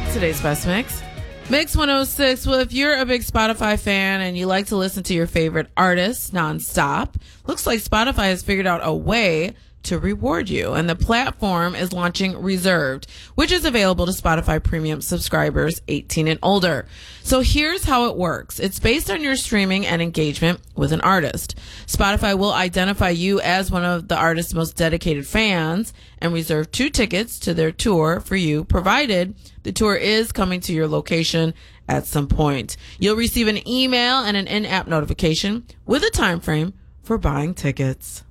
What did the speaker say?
Today's best mix. Mix 106. Well, if you're a big Spotify fan and you like to listen to your favorite artists nonstop, looks like Spotify has figured out a way to reward you. And the platform is launching Reserved, which is available to Spotify Premium subscribers 18 and older. So here's how it works. It's based on your streaming and engagement with an artist. Spotify will identify you as one of the artist's most dedicated fans and reserve 2 tickets to their tour for you, provided the tour is coming to your location at some point. You'll receive an email and an in-app notification with a time frame for buying tickets.